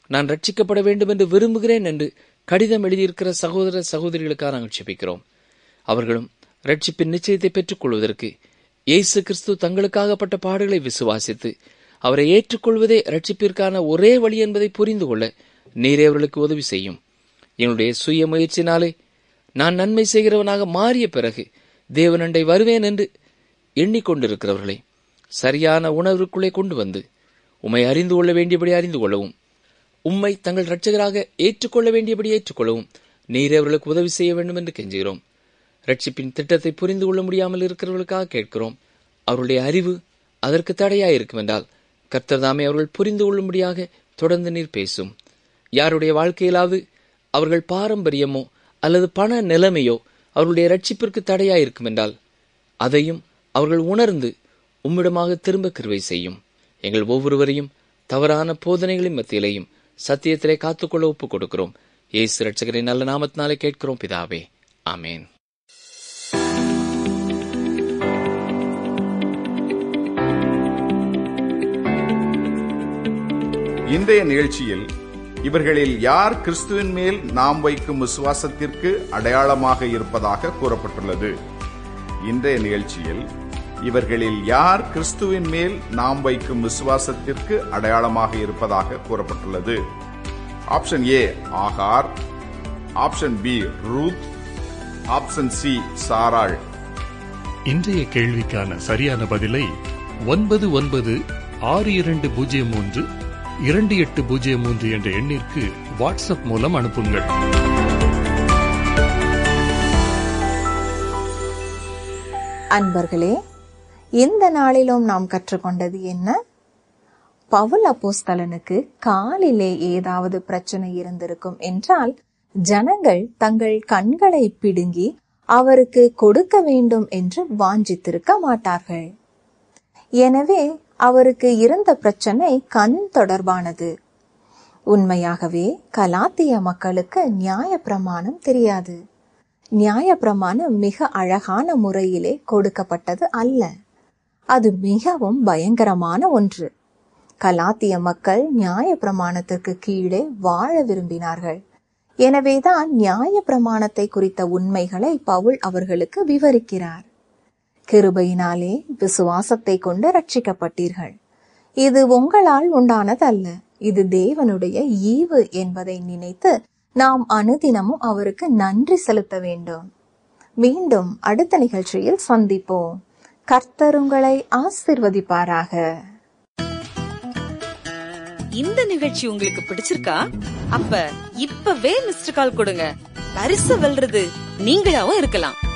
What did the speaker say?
நான் ரட்சிக்கப்பட வேண்டும் என்று விரும்புகிறேன் என்று கடிதம் எழுதியிருக்கிற சகோதர சகோதரிகளுக்காக நாங்கள் ஜெபிக்கிறோம். அவர்களும் ரட்சிப்பின் நிச்சயத்தை பெற்றுக் கொள்வதற்கு இயேசு கிறிஸ்து தங்களுக்காகப்பட்ட பாடுகளை விசுவாசித்து அவரை ஏற்றுக்கொள்வதே ரட்சிப்பிற்கான ஒரே வழி என்பதை புரிந்து கொள்ள நீரே அவர்களுக்கு உதவி செய்யும். என்னுடைய சுய முயற்சினாலே நான் நன்மை செய்கிறவனாக மாறிய பிறகு தேவனண்டை வருவேன் என்று எண்ணிக்கொண்டிருக்கிறவர்களை சரியான உணர்வுக்குள்ளே கொண்டு வந்து உம்மை அறிந்து கொள்ள வேண்டியபடி அறிந்து கொள்ளவும், உம்மை தங்கள் இரட்சகராக ஏற்றுக்கொள்ள வேண்டியபடி ஏற்றுக்கொள்ளவும் நீரே அவர்களுக்கு உதவி செய்ய வேண்டும் என்று கெஞ்சுகிறோம். ரட்சிப்பின் திட்டத்தை புரிந்து கொள்ள முடியாமல் இருக்கிறவர்களுக்காக கேட்கிறோம். அவருடைய அறிவு அதற்கு தடையாயிருக்கும் என்றால் கர்த்தர் தாமே அவர்கள் புரிந்து கொள்ளும்படியாக தொடர்ந்து நீர் பேசும். யாருடைய வாழ்க்கையிலாவது அவர்கள் பாரம்பரியமோ அல்லது பண நிலைமையோ அவர்களுடைய ரட்சிப்பிற்கு தடையாயிருக்கும் என்றால் அதையும் அவர்கள் உணர்ந்து உம்மிடமாக திரும்ப கிருபை செய்யும். எங்கள் ஒவ்வொருவரையும் தவறான போதனைகளின் மத்தியிலையும் சத்தியத்திலே காத்துக்கொள்ள ஒப்புக் கொடுக்கிறோம். இயேசு இரட்சகரின் நல்ல நாமத்தினாலே கேட்கிறோம் பிதாவே, ஆமேன். இன்றைய நிகழ்ச்சியில் இவர்களில் யார் கிறிஸ்துவின் மேல் நாம் வைக்கும் விசுவாசத்திற்கு அடையாளமாக இருப்பதாக கூறப்பட்டுள்ளது. இன்றைய நிகழ்ச்சியில் இவர்களில் யார் கிறிஸ்துவின் மேல் நாம் வைக்கும் விசுவாசத்திற்கு அடையாளமாக இருப்பதாக கூறப்பட்டுள்ளது. Option A Hagar, option B Ruth, option C சாராள். இன்றைய கேள்விக்கான சரியான பதிலை 9962032803 என்ற எண்ணிற்கு வாட்ஸ்அப் மூலம் அனுப்புங்கள். அன்பர்களே, இந்த நாளிலும் நாம் கற்றுக்கொண்டது என்ன? பவுல் அப்போஸ்தலனுக்கு காலிலே ஏதாவது பிரச்சனை இருந்திருக்கும் என்றால் ஜனங்கள் தங்கள் கண்களை பிடுங்கி அவருக்கு கொடுக்க வேண்டும் என்று வாஞ்சித்திருக்க மாட்டார்கள். எனவே அவருக்கு இருந்த பிரச்சனை கண் தொடர்பானது. உண்மையாகவே கலாத்திய மக்களுக்கு நியாயப்பிரமாணம் தெரியாது. நியாயப்பிரமாணம் மிக அழகான முறையிலே கொடுக்கப்பட்டது அல்ல. அது மிகவும் பயங்கரமான ஒன்று. கலாத்திய மக்கள் நியாயப்பிரமாணத்திற்கு கீழே வாழ விரும்பினார்கள். எனவேதான் நியாயப்பிரமாணத்தை குறித்த உண்மைகளை பவுல் அவர்களுக்கு விவரிக்கிறார். கிருபையினாலே விசுவாசத்தை கொண்டு ரட்சிக்கப்பட்டீர்கள். இது உங்களால் உண்டானதல்ல, இது தேவனுடைய ஈவு என்பதை நினைத்து நாம் அனுதினமும் அவருக்கு நன்றி செலுத்த வேண்டும். மீண்டும் அடுத்த நிகழ்ச்சியில் சந்திப்போம். கர்த்தர் உங்களை ஆசீர்வதிப்பாராக. இந்த நிகழ்ச்சி உங்களுக்கு பிடிச்சிருக்கா? அப்ப இப்பவே மிஸ்டர் கால் கொடுங்க. பரிசு வெல்றது நீங்களாவும் இருக்கலாம்.